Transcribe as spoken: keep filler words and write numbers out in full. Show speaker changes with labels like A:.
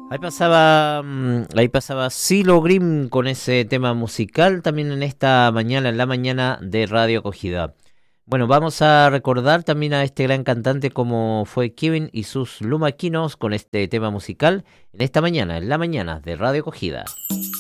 A: Ahí pasaba, mm, ahí pasaba Silo Green con ese tema musical también en esta mañana, en la mañana de Radio Acogida. Bueno, vamos a recordar también a este gran cantante como fue Kevin y sus Lumaquinos con este tema musical en esta mañana, en la mañana de Radio Acogida.